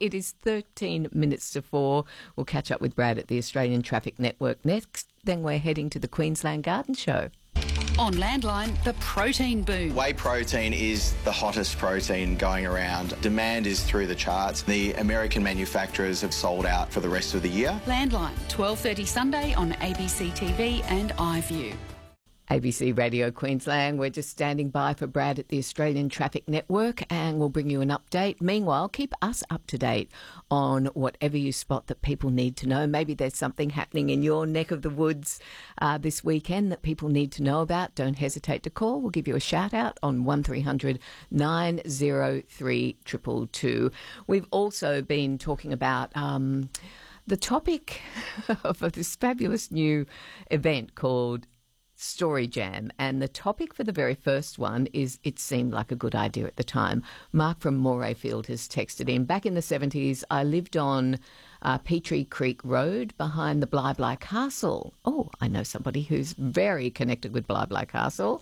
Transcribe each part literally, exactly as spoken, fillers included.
It is thirteen minutes to four. We'll catch up with Brad at the Australian Traffic Network next. Then we're heading to the Queensland Garden Show. On Landline, the protein boom. Whey protein is the hottest protein going around. Demand is through the charts. The American manufacturers have sold out for the rest of the year. Landline, twelve thirty Sunday on A B C T V and iView. A B C Radio Queensland, we're just standing by for Brad at the Australian Traffic Network and we'll bring you an update. Meanwhile, keep us up to date on whatever you spot that people need to know. Maybe there's something happening in your neck of the woods uh, this weekend that people need to know about. Don't hesitate to call. We'll give you a shout out on one three hundred nine oh three two two two. We've also been talking about um, the topic of this fabulous new event called Story Jam, and the topic for the very first one is it seemed like a good idea at the time. Mark from Morayfield has texted in. Back in the seventies, I lived on uh, Petrie Creek Road behind the Bly Bly Castle. Oh, I know somebody who's very connected with Bly Bly Castle.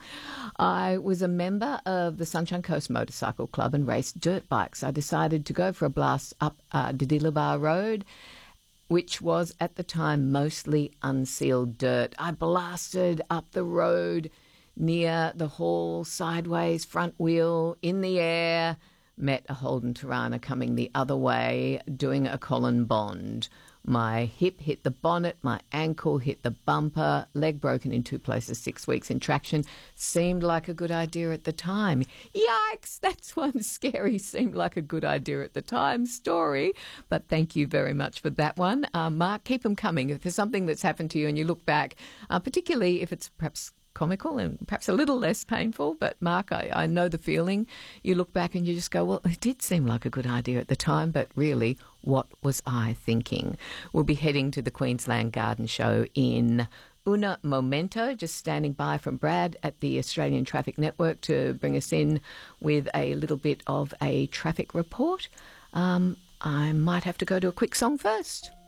I was a member of the Sunshine Coast Motorcycle Club and raced dirt bikes. I decided to go for a blast up uh, Didillabar Road, which was at the time mostly unsealed dirt. I blasted up the road near the hall, sideways, front wheel, in the air, met a Holden Tirana coming the other way, doing a Colin Bond. My hip hit the bonnet, my ankle hit the bumper, leg broken in two places, six weeks in traction. Seemed like a good idea at the time. Yikes, that's one scary, seemed like a good idea at the time story. But thank you very much for that one. Uh, Mark, keep them coming. If there's something that's happened to you and you look back, uh, particularly if it's perhaps comical and perhaps a little less painful, but Mark, I, I know the feeling. You look back and you just go, well, it did seem like a good idea at the time, but really, what was I thinking? We'll be heading to the Queensland Garden Show in una momento, just standing by from Brad at the Australian Traffic Network to bring us in with a little bit of a traffic report. Um, I might have to go to a quick song first.